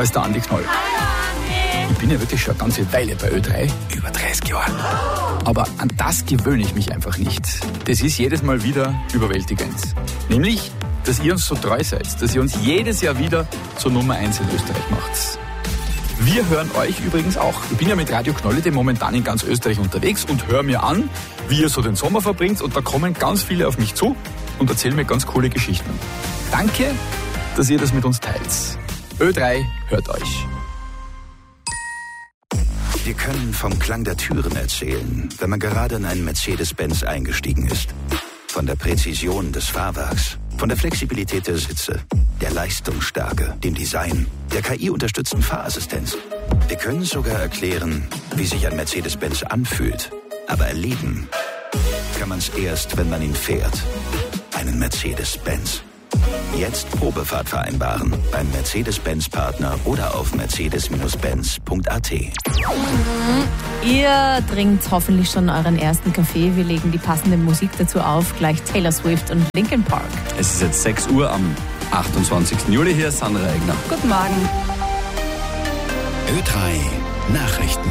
da ist der Andi Knoll. Ich bin ja wirklich schon eine ganze Weile bei Ö3, über 30 Jahre. Aber an das gewöhne ich mich einfach nicht. Das ist jedes Mal wieder überwältigend. Nämlich, dass ihr uns so treu seid, dass ihr uns jedes Jahr wieder zur Nummer 1 in Österreich macht. Wir hören euch übrigens auch. Ich bin ja mit Radio Knolle momentan in ganz Österreich unterwegs und höre mir an, wie ihr so den Sommer verbringt. Und da kommen ganz viele auf mich zu und erzählen mir ganz coole Geschichten. Danke, dass ihr das mit uns teilt. Ö3 hört euch. Wir können vom Klang der Türen erzählen, wenn man gerade in einen Mercedes-Benz eingestiegen ist. Von der Präzision des Fahrwerks, von der Flexibilität der Sitze, der Leistungsstärke, dem Design, der KI-unterstützten Fahrassistenz. Wir können sogar erklären, wie sich ein Mercedes-Benz anfühlt. Aber erleben kann man es erst, wenn man ihn fährt. Einen Mercedes-Benz. Jetzt Probefahrt vereinbaren beim Mercedes-Benz-Partner oder auf mercedes-benz.at. Ihr trinkt hoffentlich schon euren ersten Kaffee. Wir legen die passende Musik dazu auf. Gleich Taylor Swift und Linkin Park. Es ist jetzt 6 Uhr am 28. Juli. Hier ist Sandra Eigner. Guten Morgen. Ö3 Nachrichten.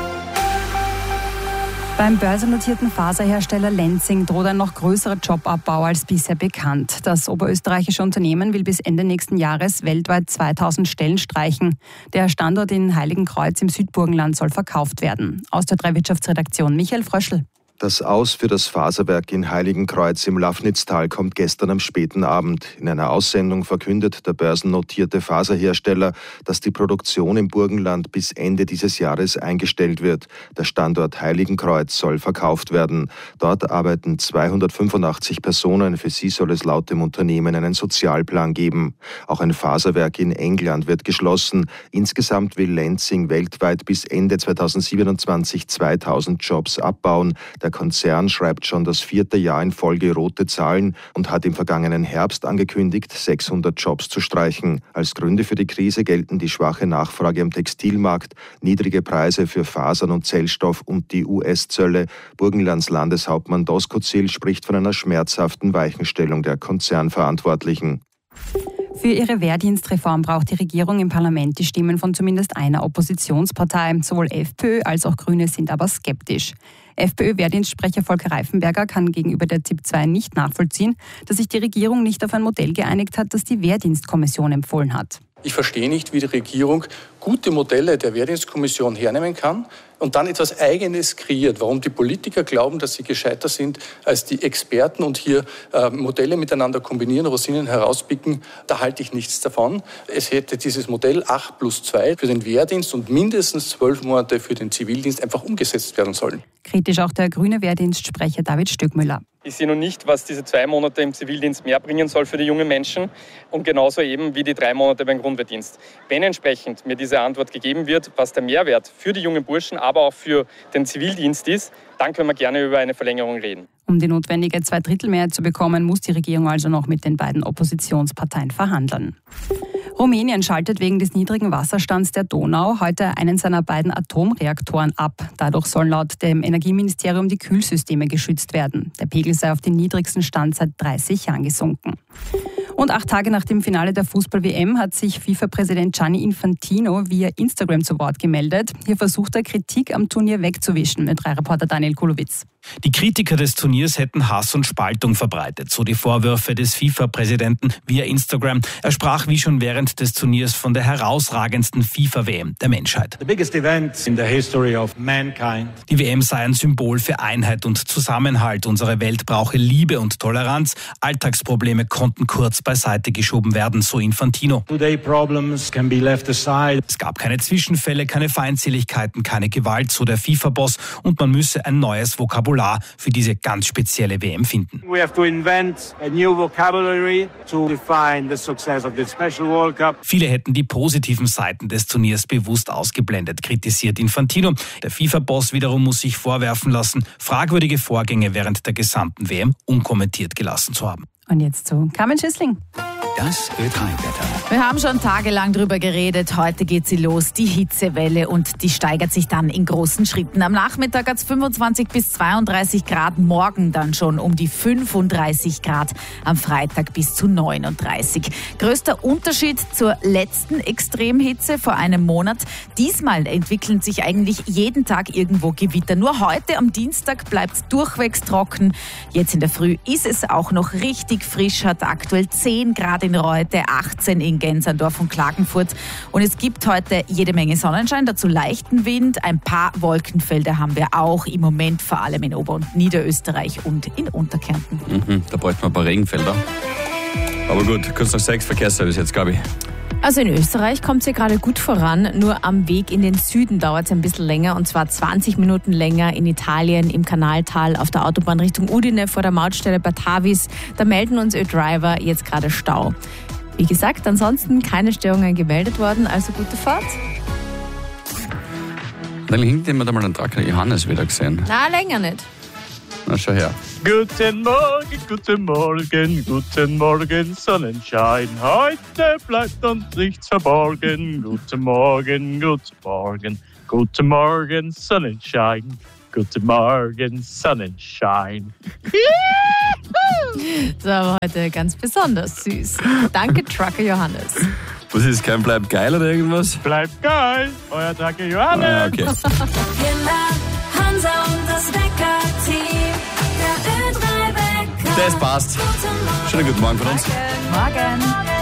Beim börsennotierten Faserhersteller Lenzing droht ein noch größerer Jobabbau als bisher bekannt. Das oberösterreichische Unternehmen will bis Ende nächsten Jahres weltweit 2000 Stellen streichen. Der Standort in Heiligenkreuz im Südburgenland soll verkauft werden. Aus der 3 Wirtschaftsredaktion Michael Fröschl. Das Aus für das Faserwerk in Heiligenkreuz im Lafnitztal kommt gestern am späten Abend. In einer Aussendung verkündet der börsennotierte Faserhersteller, dass die Produktion im Burgenland bis Ende dieses Jahres eingestellt wird. Der Standort Heiligenkreuz soll verkauft werden. Dort arbeiten 285 Personen. Für sie soll es laut dem Unternehmen einen Sozialplan geben. Auch ein Faserwerk in England wird geschlossen. Insgesamt will Lenzing weltweit bis Ende 2027 2000 Jobs abbauen. Der Konzern schreibt schon das 4. Jahr in Folge rote Zahlen und hat im vergangenen Herbst angekündigt, 600 Jobs zu streichen. Als Gründe für die Krise gelten die schwache Nachfrage am Textilmarkt, niedrige Preise für Fasern und Zellstoff und die US-Zölle. Burgenlands Landeshauptmann Doskozil spricht von einer schmerzhaften Weichenstellung der Konzernverantwortlichen. Für ihre Wehrdienstreform braucht die Regierung im Parlament die Stimmen von zumindest einer Oppositionspartei. Sowohl FPÖ als auch Grüne sind aber skeptisch. FPÖ-Wehrdienstsprecher Volker Reifenberger kann gegenüber der ZIP 2 nicht nachvollziehen, dass sich die Regierung nicht auf ein Modell geeinigt hat, das die Wehrdienstkommission empfohlen hat. Ich verstehe nicht, wie die Regierung gute Modelle der Wehrdienstkommission hernehmen kann und dann etwas Eigenes kreiert. Warum die Politiker glauben, dass sie gescheiter sind als die Experten und hier Modelle miteinander kombinieren, Rosinen herauspicken, da halte ich nichts davon. Es hätte dieses Modell 8+2 für den Wehrdienst und mindestens 12 Monate für den Zivildienst einfach umgesetzt werden sollen. Kritisch auch der grüne Wehrdienstsprecher David Stöckmüller. Ich sehe noch nicht, was diese 2 Monate im Zivildienst mehr bringen soll für die jungen Menschen und genauso eben wie die 3 Monate beim Grundwehrdienst. Wenn entsprechend mir diese Antwort gegeben wird, was der Mehrwert für die jungen Burschen, aber auch für den Zivildienst ist, dann können wir gerne über eine Verlängerung reden. Um die notwendige 2/3-Mehrheit zu bekommen, muss die Regierung also noch mit den beiden Oppositionsparteien verhandeln. Rumänien schaltet wegen des niedrigen Wasserstands der Donau heute einen seiner beiden Atomreaktoren ab. Dadurch sollen laut dem Energieministerium die Kühlsysteme geschützt werden. Der Pegel sei auf den niedrigsten Stand seit 30 Jahren gesunken. Und 8 Tage nach dem Finale der Fußball-WM hat sich FIFA-Präsident Gianni Infantino via Instagram zu Wort gemeldet. Hier versucht er, Kritik am Turnier wegzuwischen, mit 3-Reporter Daniel Kulowitz. Die Kritiker des Turniers hätten Hass und Spaltung verbreitet, so die Vorwürfe des FIFA-Präsidenten via Instagram. Er sprach wie schon während des Turniers von der herausragendsten FIFA-WM der Menschheit. The biggest event in the history of mankind. Die WM sei ein Symbol für Einheit und Zusammenhalt. Unsere Welt brauche Liebe und Toleranz. Alltagsprobleme konnten kurz beiseite geschoben werden, so Infantino. Today problems can be left aside. Es gab keine Zwischenfälle, keine Feindseligkeiten, keine Gewalt, so der FIFA-Boss. Und man müsse ein neues Vokabular für diese ganz spezielle WM finden. We have to invent a new vocabulary to define the success of this special World Cup. Viele hätten die positiven Seiten des Turniers bewusst ausgeblendet, kritisiert Infantino. Der FIFA-Boss wiederum muss sich vorwerfen lassen, fragwürdige Vorgänge während der gesamten WM unkommentiert gelassen zu haben. Und jetzt zu Carmen Schüssling. Das Ö3-Wetter. Wir haben schon tagelang drüber geredet. Heute geht sie los, die Hitzewelle, und die steigert sich dann in großen Schritten. Am Nachmittag hat es 25 bis 32 Grad, morgen dann schon um die 35 Grad, am Freitag bis zu 39. Größter Unterschied zur letzten Extremhitze vor einem Monat. Diesmal entwickeln sich eigentlich jeden Tag irgendwo Gewitter. Nur heute am Dienstag bleibt es durchwegs trocken. Jetzt in der Früh ist es auch noch richtig frisch, hat aktuell 10 Grad in Reute, 18 in Gensandorf und Klagenfurt. Und es gibt heute jede Menge Sonnenschein, dazu leichten Wind. Ein paar Wolkenfelder haben wir auch im Moment, vor allem in Ober- und Niederösterreich und in Unterkärnten. Da bräuchten wir ein paar Regenfelder. Aber gut, kurz nach 6 Verkehrsservice jetzt, glaube ich. Also in Österreich kommt es ja gerade gut voran, nur am Weg in den Süden dauert es ein bisschen länger, und zwar 20 Minuten länger in Italien, im Kanaltal, auf der Autobahn Richtung Udine vor der Mautstelle Batavis. Da melden uns Ö-Driver jetzt gerade Stau. Wie gesagt, ansonsten keine Störungen gemeldet worden, also gute Fahrt. Dann hinten haben wir da mal den Tracker Johannes wieder gesehen. Na, länger nicht. Na, schau her. Guten Morgen, Sonnenschein. Heute bleibt uns nichts verborgen. Guten Morgen, Sonnenschein. Guten Morgen, Sonnenschein. So, aber heute ganz besonders süß. Danke, Trucker Johannes. Was ist, kein Bleibt geil oder irgendwas? Bleibt geil, euer Trucker Johannes. Ah, okay. Hansa und das Wecker-Team. Der Ö3-Wecker. Das passt. Schönen guten Morgen von uns. Morgen.